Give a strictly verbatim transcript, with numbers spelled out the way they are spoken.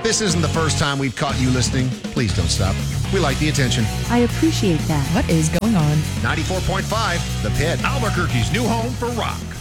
this isn't the first time we've caught you listening, please don't stop. We like the attention. I appreciate that. What is going on? ninety-four point five, The Pit. Albuquerque's new home for rock.